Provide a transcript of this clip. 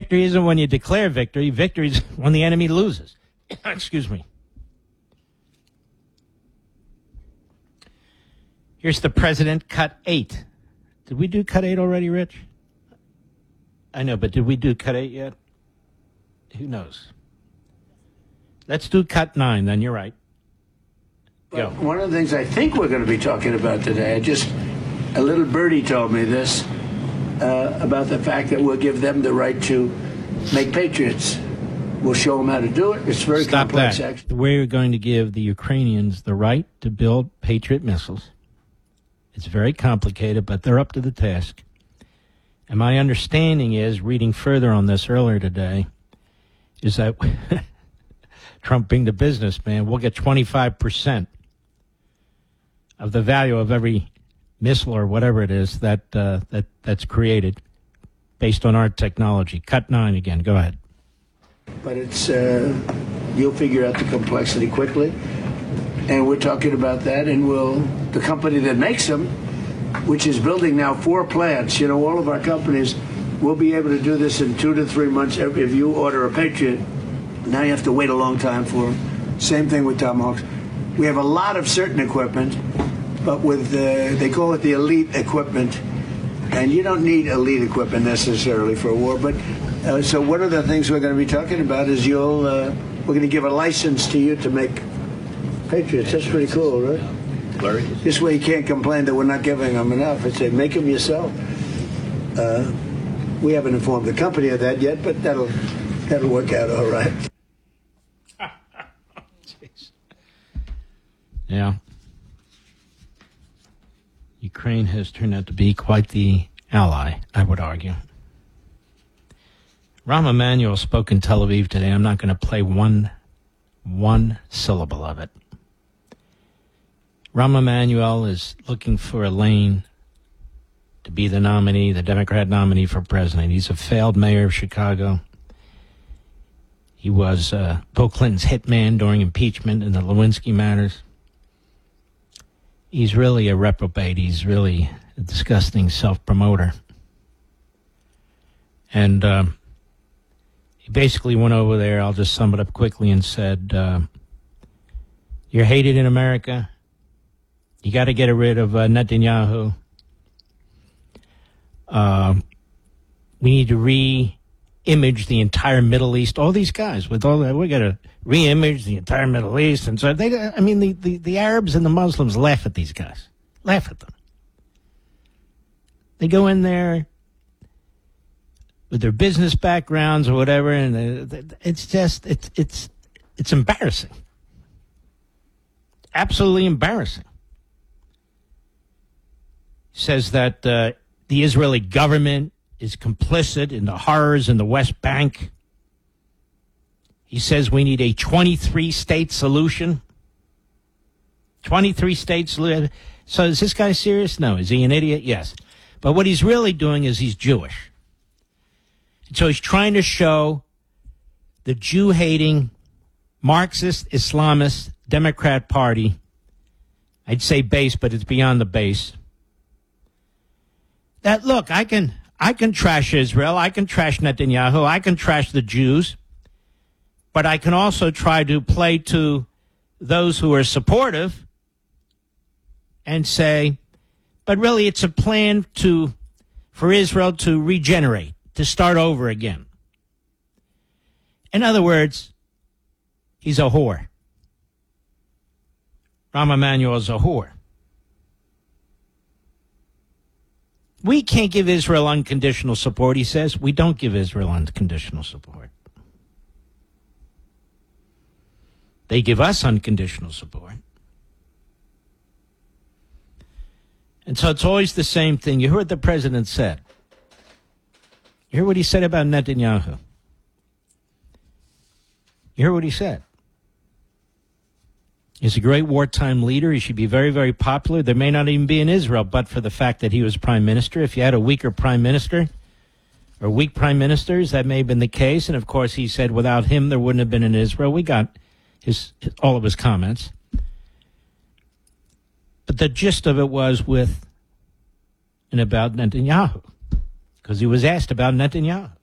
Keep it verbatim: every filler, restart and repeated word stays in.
Victory isn't when you declare victory. Victory is when the enemy loses. Excuse me. Here's the president, cut eight. Did we do cut eight already, Rich? I know, but did we do cut eight yet? Who knows? Let's do cut nine, then. You're right. Go. But one of the things I think we're going to be talking about today, I just, a little birdie told me this, uh, about the fact that we'll give them the right to make patriots. We'll show them how to do it. It's very Stop complex, that. actually. We're going to give the Ukrainians the right to build Patriot missiles. It's very complicated, but they're up to the task. And my understanding is, reading further on this earlier today, is that Trump being the businessman, we'll get twenty-five percent of the value of every missile or whatever it is that uh, that that's created based on our technology. Cut nine again. Go ahead. But it's, uh, you'll figure out the complexity quickly. And we're talking about that, and we'll, the company that makes them, which is building now four plants, you know, all of our companies will be able to do this in two to three months. If you order a Patriot, now you have to wait a long time for them. Same thing with Tomahawks. We have a lot of certain equipment, but with, uh, they call it the elite equipment, and you don't need elite equipment necessarily for a war. But uh, so one of the things we're going to be talking about is you'll, uh, we're going to give a license to you to make Patriots. That's pretty cool, right? Larry? This way you can't complain that we're not giving them enough. It's say, make them yourself. Uh, we haven't informed the company of that yet, but that'll that'll work out all right. Jeez. Yeah. Ukraine has turned out to be quite the ally, I would argue. Rahm Emanuel spoke in Tel Aviv today. I'm not going to play one one syllable of it. Rahm Emanuel is looking for a lane to be the nominee, the Democrat nominee for president. He's a failed mayor of Chicago. He was uh, Bill Clinton's hitman during impeachment in the Lewinsky matters. He's really a reprobate. He's really a disgusting self-promoter. And uh, he basically went over there, I'll just sum it up quickly, and said, uh, you're hated in America. You got to get rid of uh, Netanyahu. Uh, we need to re-image the entire Middle East. All these guys with all that, we got to re-image the entire Middle East. And so they, I mean, the, the, the Arabs and the Muslims laugh at these guys, laugh at them. They go in there with their business backgrounds or whatever, and they, it's just, it's, it's, it's embarrassing. Absolutely embarrassing. Says that uh, the Israeli government is complicit in the horrors in the West Bank. He says we need a twenty-three state solution. twenty-three state solution. So is this guy serious? No. Is he an idiot? Yes. But what he's really doing is he's Jewish. And so he's trying to show the Jew-hating Marxist, Islamist, Democrat Party, I'd say base, but it's beyond the base, that, look, I can I can trash Israel, I can trash Netanyahu, I can trash the Jews, but I can also try to play to those who are supportive and say, but really it's a plan to for Israel to regenerate, to start over again. In other words, he's a whore. Rahm Emanuel is a whore. We can't give Israel unconditional support, he says. We don't give Israel unconditional support. They give us unconditional support. And so it's always the same thing. You heard what the president said. You heard what he said about Netanyahu. You heard what he said. He's a great wartime leader. He should be very, very popular. There may not even be in Israel, but for the fact that he was prime minister. If you had a weaker prime minister or weak prime ministers, that may have been the case. And, of course, he said without him there wouldn't have been in Israel. We got his all of his comments. But the gist of it was with and about Netanyahu, because he was asked about Netanyahu.